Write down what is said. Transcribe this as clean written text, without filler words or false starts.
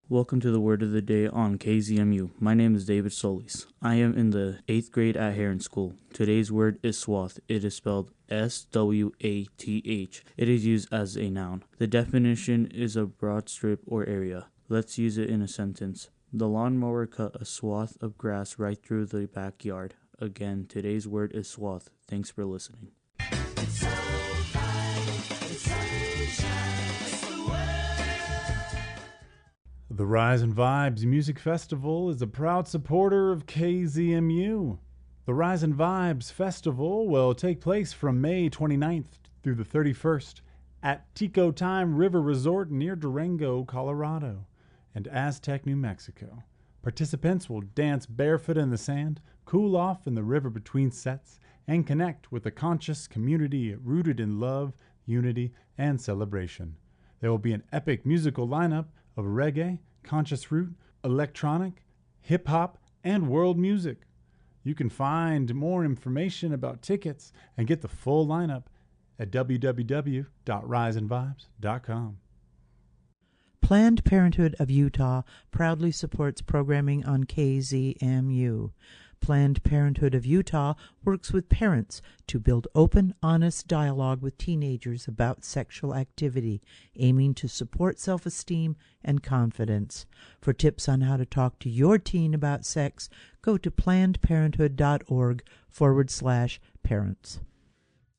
Welcome to the Word of the Day on KZMU. My name is David Solis. I am in the 8th grade at Heron School. Today's word is swath. It is spelled S-W-A-T-H. It is used as a noun. The definition is a broad strip or area. Let's use it in a sentence. The lawnmower cut a swath of grass right through the backyard. Again, today's word is swath. Thanks for listening. The Rise and Vibes Music Festival is a proud supporter of KZMU. The Rise and Vibes Festival will take place from May 29th through the 31st at Tico Time River Resort near Durango, Colorado, and Aztec, New Mexico. Participants will dance barefoot in the sand, cool off in the river between sets, and connect with a conscious community rooted in love, unity, and celebration. There will be an epic musical lineup of reggae, conscious root, electronic, hip-hop, and world music. You can find more information about tickets and get the full lineup at www.riseandvibes.com. Planned Parenthood of Utah proudly supports programming on KZMU. Planned Parenthood of Utah works with parents to build open, honest dialogue with teenagers about sexual activity, aiming to support self-esteem and confidence. For tips on how to talk to your teen about sex, go to plannedparenthood.org/parents.